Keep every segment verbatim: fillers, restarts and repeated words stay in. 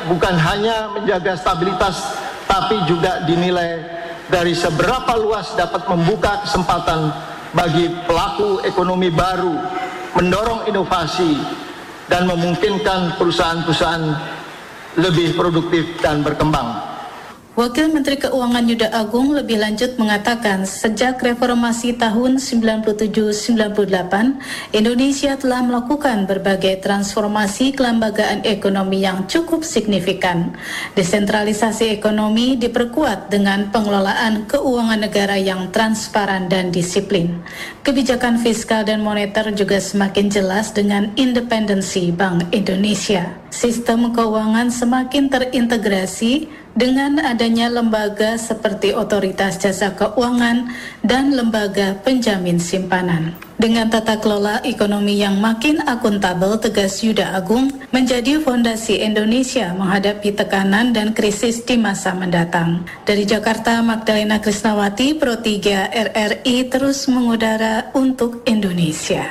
bukan hanya menjaga stabilitas, tapi juga dinilai dari seberapa luas dapat membuka kesempatan bagi pelaku ekonomi baru, mendorong inovasi, dan memungkinkan perusahaan-perusahaan lebih produktif dan berkembang. Wakil Menteri Keuangan Yuda Agung lebih lanjut mengatakan sejak reformasi tahun sembilan puluh tujuh sembilan puluh delapan, Indonesia telah melakukan berbagai transformasi kelembagaan ekonomi yang cukup signifikan. Desentralisasi ekonomi diperkuat dengan pengelolaan keuangan negara yang transparan dan disiplin. Kebijakan fiskal dan moneter juga semakin jelas dengan independensi Bank Indonesia. Sistem keuangan semakin terintegrasi dengan adanya lembaga seperti Otoritas Jasa Keuangan dan lembaga penjamin simpanan. Dengan tata kelola ekonomi yang makin akuntabel, tegas Yuda Agung, menjadi fondasi Indonesia menghadapi tekanan dan krisis di masa mendatang. Dari Jakarta, Magdalena Krisnawati, Pro tiga R R I terus mengudara untuk Indonesia.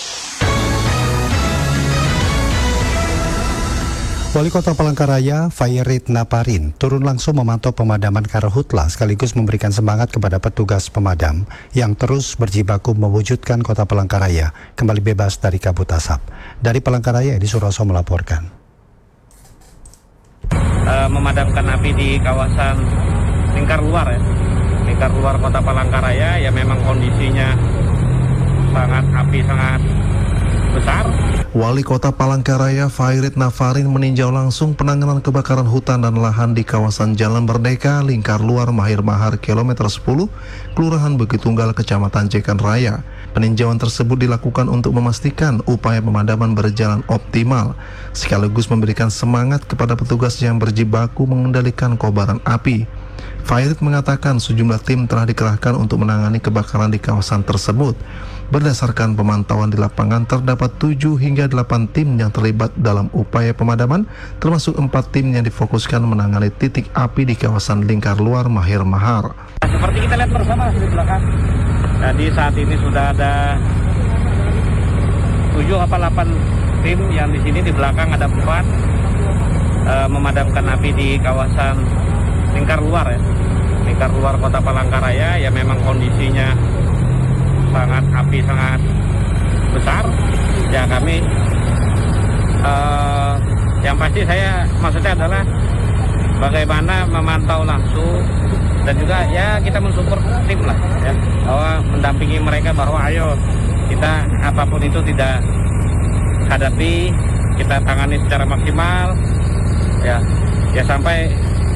Wali Kota Palangkaraya, Fairit Naparin, turun langsung memantau pemadaman karhutla sekaligus memberikan semangat kepada petugas pemadam yang terus berjibaku mewujudkan Kota Palangkaraya kembali bebas dari kabut asap. Dari Palangkaraya, Edi Suroso melaporkan. Uh, memadamkan api di kawasan lingkar luar ya, lingkar luar Kota Palangkaraya, ya memang kondisinya sangat api sangat besar. Wali Kota Palangkaraya Fairit Naparin meninjau langsung penanganan kebakaran hutan dan lahan di kawasan Jalan Merdeka, lingkar luar Mahir Mahar kilometer sepuluh, Kelurahan Bukit Tunggal, Kecamatan Jekan Raya. Peninjauan tersebut dilakukan untuk memastikan upaya pemadaman berjalan optimal, sekaligus memberikan semangat kepada petugas yang berjibaku mengendalikan kobaran api. Fairit mengatakan sejumlah tim telah dikerahkan untuk menangani kebakaran di kawasan tersebut. Berdasarkan pemantauan di lapangan, terdapat tujuh hingga delapan tim yang terlibat dalam upaya pemadaman, termasuk empat tim yang difokuskan menangani titik api di kawasan lingkar luar Mahir Mahar. Seperti kita lihat bersama di belakang, jadi saat ini sudah ada tujuh atau delapan tim yang di sini, di belakang ada empat, e, memadamkan api di kawasan lingkar luar ya, lingkar luar Kota Palangkaraya, ya memang kondisinya sangat api sangat besar. Ya kami uh, yang pasti saya maksudnya adalah bagaimana memantau langsung dan juga ya kita mensupport tim lah ya, bahwa mendampingi mereka bahwa ayo kita apapun itu tidak hadapi, kita tangani secara maksimal ya, ya sampai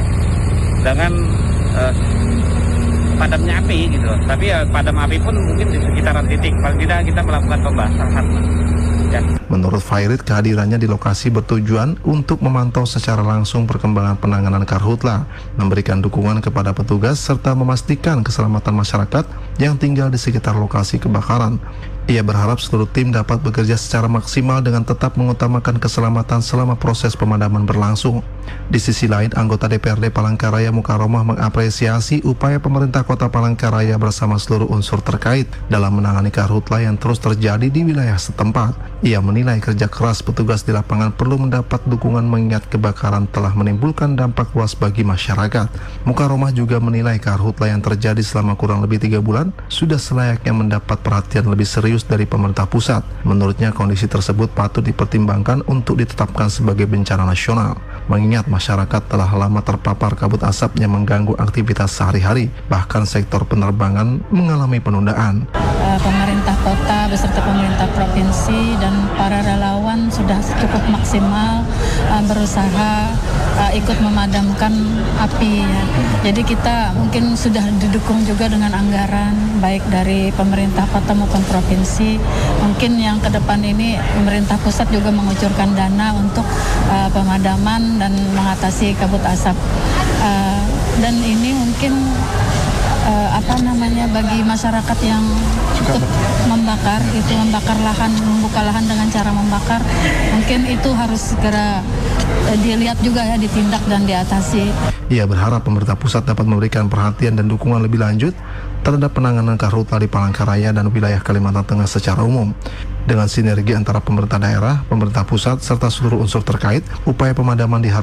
dengan uh, padamnya api gitu. Tapi ya padam api pun mungkin di sekitaran titik, paling tidak kita melakukan pembasahan ya. Menurut Fairit, kehadirannya di lokasi bertujuan untuk memantau secara langsung perkembangan penanganan karhutla, memberikan dukungan kepada petugas serta memastikan keselamatan masyarakat yang tinggal di sekitar lokasi kebakaran. Ia berharap seluruh tim dapat bekerja secara maksimal dengan tetap mengutamakan keselamatan selama proses pemadaman berlangsung. Di sisi lain, anggota D P R D Palangkaraya Mukaromah mengapresiasi upaya pemerintah Kota Palangkaraya bersama seluruh unsur terkait dalam menangani karhutla yang terus terjadi di wilayah setempat. Ia menilai kerja keras petugas di lapangan perlu mendapat dukungan mengingat kebakaran telah menimbulkan dampak luas bagi masyarakat. Mukaromah juga menilai karhutla yang terjadi selama kurang lebih tiga bulan sudah selayaknya mendapat perhatian lebih serius dari pemerintah pusat. Menurutnya kondisi tersebut patut dipertimbangkan untuk ditetapkan sebagai bencana nasional, mengingat masyarakat telah lama terpapar kabut asap yang mengganggu aktivitas sehari-hari, bahkan sektor penerbangan mengalami penundaan. Uh, pemerintah kota beserta pemerintah provinsi dan para relawan sudah cukup maksimal uh, berusaha uh, ikut memadamkan api ya. Jadi kita mungkin sudah didukung juga dengan anggaran baik dari pemerintah kota maupun provinsi. Mungkin yang ke depan ini pemerintah pusat juga mengucurkan dana untuk uh, pemadaman dan mengatasi kabut asap. Uh, dan ini mungkin uh, apa namanya bagi masyarakat yang ikut membakar itu membakar lahan, membuka lahan dengan cara membakar, mungkin itu harus segera uh, dilihat juga ya, ditindak dan diatasi. Ia berharap pemerintah pusat dapat memberikan perhatian dan dukungan lebih lanjut terhadap penanganan karhutla di Palangkaraya dan wilayah Kalimantan Tengah secara umum. Dengan sinergi antara pemerintah daerah, pemerintah pusat, serta seluruh unsur terkait, upaya pemadaman diharapkan